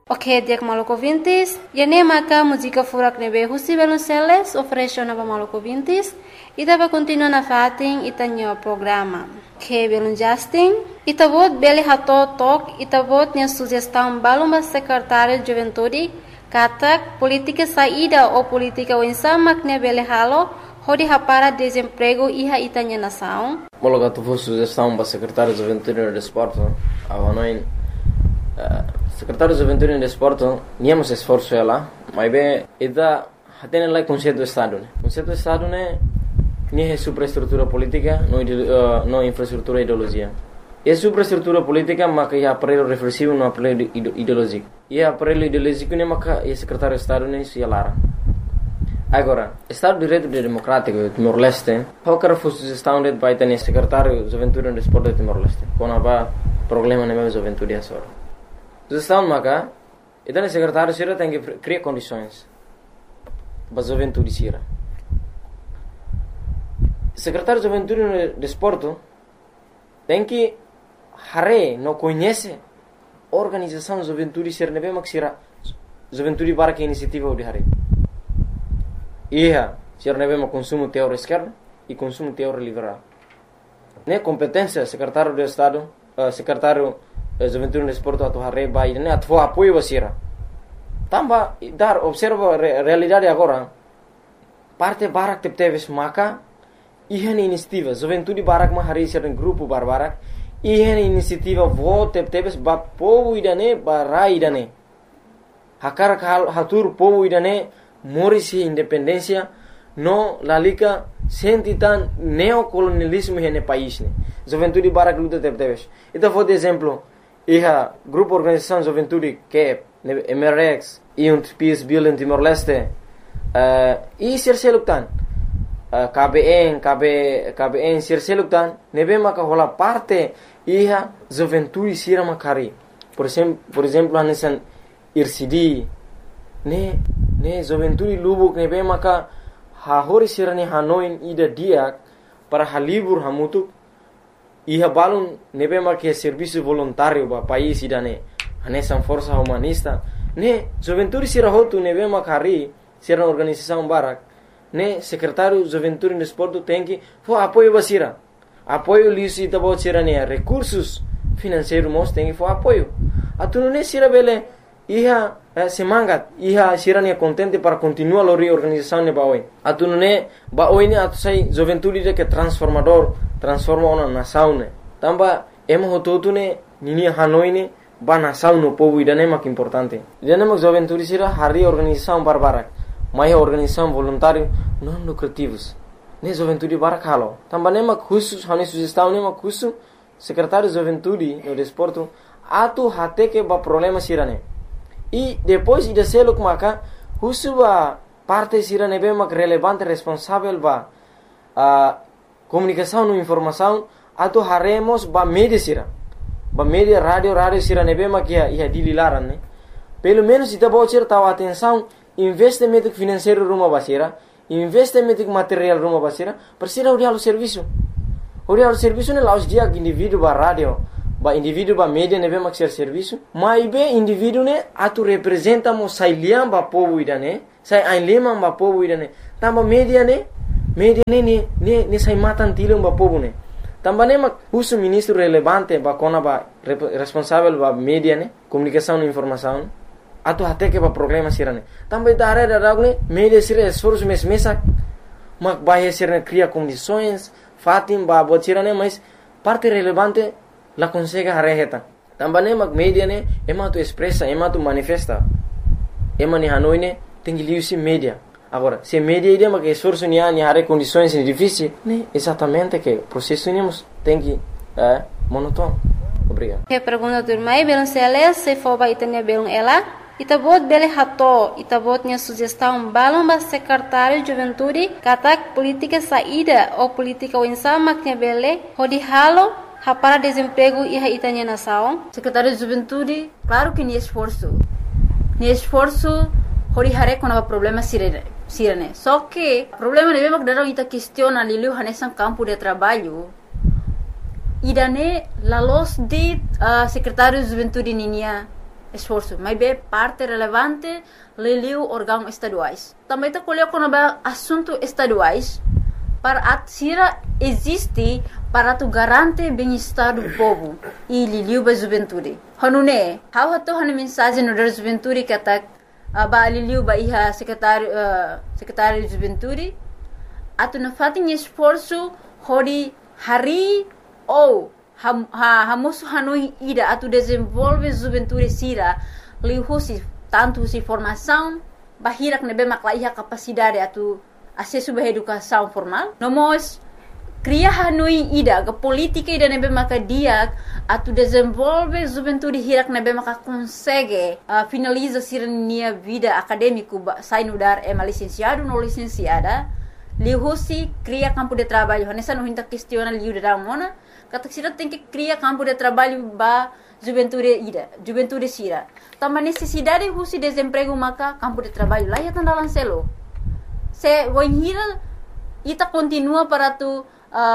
Ok, dia Maluco Vintes. E nem maca música furak nebe husi Velonceles ofereceu nova Maluco Vintes. E tava continua na fatin itanyo programa. Que belum Justin. E tavot beli hato tok. E tavot nya sugestão balumba secretário de juventude. Katak política saída ou política wensa makne beli halo. Hodi hapara desemprego iha itanya nação. Mologa tu vou sugestão para secretário de juventude e desporto. Avanoin secretário de juventude e desporto, niamos esforço ela, mas bem, ida hatene lá conceito do estado, né? Conceito do estado né, nem é superestrutura política, não infraestrutura ideologia. É superestrutura política, mas que é aparelho reflexivo, não aparelho ideológico. E aparelho ideológico né, mas que é secretário de estado né, se alara. Agora, Estado de Direito Democrático de Timor-Leste, qualquer sugestão de vai ter secretário de juventude e desporto de Timor-Leste, quando há problema na minha juventude é só. Sugestão maca, então o secretário Sira tem que criar condições para a juventude Sira. Secretário de Juventude e Desporto tem que não conhece a organização de juventude Sira, não é mais Sira juventude para que iniciativa de Hare. Ia, Sira não é mais consumo teórico esquerdo e consumo teórico liberal. Né competência secretário de Estado, secretário juventude no desporto atu harre bai ne atu apoio basira tamba dar observa realidade agora parte barak teves maka ihan inisiativa juventude barak ma hari ser grupo barbarak ihan inisiativa vote teves ba povo idane barai idane hakar hatur povo idane morisi independência no lalika sentitan neocolonialismo hene país ne juventude barak luta teves então vou de exemplo Iha grupo organização juventude que MRX e Peace Building em Timor-Leste e Sirseluktan KBN Sirseluktan nebe maka rola parte iha juventude sira makari por exemplo anesan IRCD ne juventude lubuk nebe maka hahori sira ne Hanoi ida dia para halibur hamutuk Iha balun nebe marque serviço voluntário ba país idane anesan força humanista ne juventude sira hotu nebe makari sira organização barak ne secretário juventude e desporto tem que for apoio basira apoio lisi tabo sira ne recursos financeiros mos tem que for apoio atunu ne sira bele iha semangat iha sira ne contente para continuar a reorganização ne baoi atunu ne baoi ne atu sai juventude de que transforma uma nação ne tamba emo hototu ne nini Hanoi ne ba nação no povo idane mak importante idane mak juventude sira hari organização barbarak mai organização voluntário não lucrativos ne juventude barak halo tamba ne mak khusus hani sugestão ne mak khusus secretário de juventude no desporto atu hate que ba problema sira ne e depois ida seluk maka khusus ba parte sira ne be mak relevante responsável ba comunicação e informação atu haremos ba media sira ba media radio sira nebe makia ia dililaran ne pelo menos ita bocir tahu atenção investimento financeiro rumah basira investimento material rumah basira persira urial serviço ne laus dia indivíduo ba radio ba indivíduo ba media nebe mak serviço mai be indivíduo ne atu representa mo sailiam ba povo idane sai ainlema ba povo idane tamba media ne sai matan tilung ba povo ne tamba ne mak husu ministro relevante ba kona ba responsável ba media ne comunicação e informação atu hate que ba problema sirane tamba idare da ne media sira esforço mesa mak ba sira cria condições fatim ba botirane mas parte relevante la consegue hareheta tamba ne mak media ne ema tu expressa ema tu manifesta ema ni Hanoi ne tem que media. Agora, se media ideia que esforço ni hare condições difíceis, né? Exatamente que o processo tem que monótono. Obrigado. Que pergunta do irmão Velonceles se for ba itanya belum ela, itabot bele hato, itabot nya sugestão balão ba secretário de juventude, katak política saída ou política wensa maknya bele, hodi halo para desemprego iha itanya nação. Secretário de juventude, claro que ni esforço hori hare kona problema sirene. Só que problema de mesmo que daram ita questiona lilu hanesan campo de trabalho. Idane la los de secretário de juventude ninia esforço, mas é parte relevante leliu órgãos estaduais. Também está colocando assuntos estaduais para a CIRA existe para tu garante bem-estar do povo e liliu ba juventude. Hanune, how hato hanu mensagem no da juventude que tá ba liliu ba iha secretário de juventude atu na fatin esforço hori hari ou hamosu hanui ida atu desenvolve juventude CIRA lihusi tanto si formação bahirak nebe makla iha capacidade atu acesso à educação formal. Nós cria hanui ida ke política ida nebe maka dia atu desenvolve juventude hirak nebe maka consegue finaliza sirnia vida acadêmico sai no dar licenciado no licenciada lihusi cria campo de trabalho nessa não hinta questiona liu da mona kata sira tem que cria campo de trabalho ba juventude CIRA também necessidade husi desemprego maka campo de trabalho lá ya tanda lancelo se voinhira ita continua para tu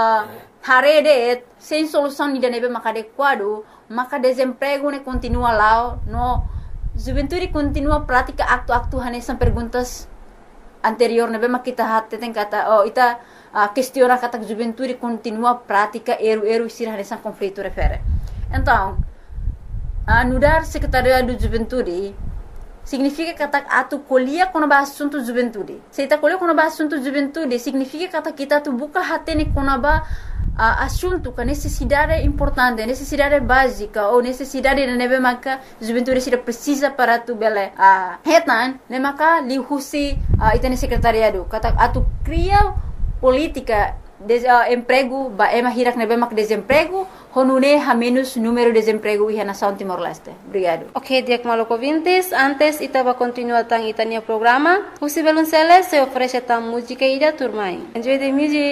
harede sem solução ida nebe maka adequado maka desemprego ne continua lá no juventude continua prática aktu hanesan perguntas anterior nebe maka kita hatte tem kata ita questiona kata juventude continua prática eru sira hanesan conflito refere então nudar secretariado de juventude significa kata atu kuliah kono ba assunto juventude. Se ita kuliah kono ba assunto juventude significa kata kita tu buka hatene kono ba assunto ka necessidade importante, necessidade básica ou necessidade de nebe maka juventude sira precisa para tu bele hetan ne maka lihusi itane secretariado kata atu cria política emprego ba hirak nebe mak desemprego honune ha menos número de desemprego iha nação Timor-Leste. Obrigado. Ok, Diak Maluco Vintes, antes itaba continua tang itania programa. Husi Belunceles se oferece tam música ida turmai. Enjoy the music.